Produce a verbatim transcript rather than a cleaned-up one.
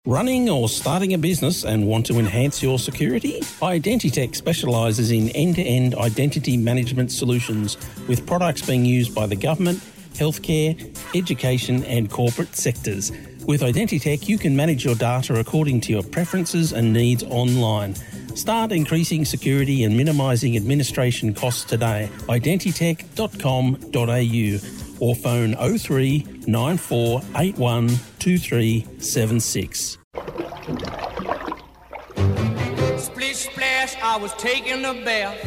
Running or starting a business and want to enhance your security? Identitech specialises in end-to-end identity management solutions with products being used by the government, healthcare, education and corporate sectors. With Identitech, you can manage your data according to your preferences and needs online. Start increasing security and minimising administration costs today. identitech dot com dot a u or phone oh three nine four eight one two three seven six. Splish splash, I was taking a bath.